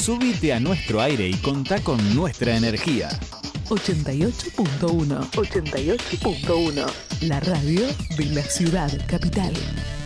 Subite a nuestro aire y contá con nuestra energía. 88.1. 88.1. La radio de la ciudad capital.